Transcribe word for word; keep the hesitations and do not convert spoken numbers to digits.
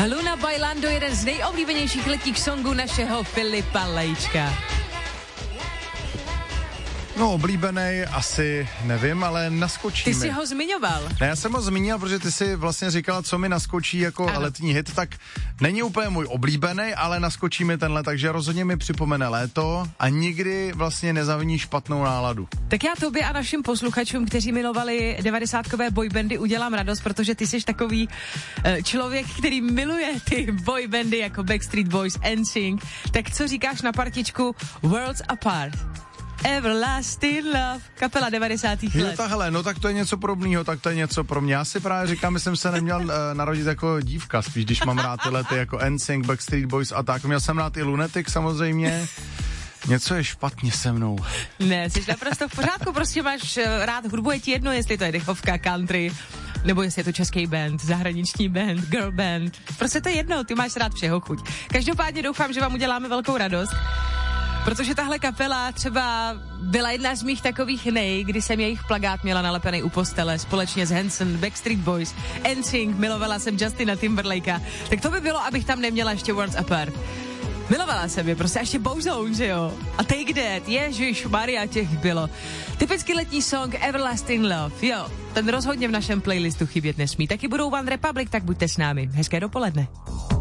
Luna Bailando, jeden z nejoblíbenějších letních songů našeho Filipa Lejčka. No, oblíbený asi nevím, ale naskočí Ty mi. jsi ho zmiňoval. Ne, já jsem ho zmínil, protože ty si vlastně říkala, co mi naskočí jako ano. letní hit, tak není úplně můj oblíbený, ale naskočí mi tenhle, takže rozhodně mi připomene léto a nikdy vlastně nezaviní špatnou náladu. Tak já tobě a našim posluchačům, kteří milovali devadesátkové boybandy, udělám radost, protože ty jsi takový uh, člověk, který miluje ty boybandy jako Backstreet Boys, N Sync. Tak co říkáš na partičku Worlds Apart? Everlasting Love, kapela devadesátých let. Jo, tahle, no tak to je něco podobného, tak to je něco pro mě. Já si právě říkám, že jsem se neměl uh, narodit jako dívka, spíš když mám rád tyhle ty jako N Sync, Backstreet Boys a tak. Měl jsem rád i Lunatic samozřejmě. Něco je špatně se mnou. Ne, jsi naprosto v pořádku, prostě máš uh, rád hudbu, je ti jedno, jestli to je dechovka, country, nebo jestli je to český band, zahraniční band, girl band. Prostě to je jedno, ty máš rád všeho chuť. Každopádně doufám, že vám uděláme velkou radost. Protože tahle kapela třeba byla jedna z mých takových nej, kdy jsem jejich plakát měla nalepený u postele společně s Hanson, Backstreet Boys, N Sync, milovala jsem Justina Timberlakea. Tak to by bylo, abych tam neměla ještě Worlds Apart. Milovala jsem je, prostě ještě Bouzone, že jo? A Take That, ježišmarja, těch bylo. Typický letní song Everlasting Love, jo, ten rozhodně v našem playlistu chybět nesmí. Taky budou One Republic, tak buďte s námi. Hezké dopoledne.